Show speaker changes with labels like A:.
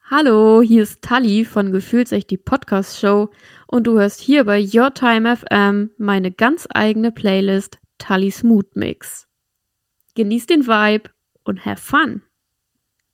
A: Hallo, hier ist Tali von Gefühlsecht, die Podcast-Show und du hörst hier bei Your Time FM meine ganz eigene Playlist Tallis Mood Mix. Genieß den Vibe und have fun!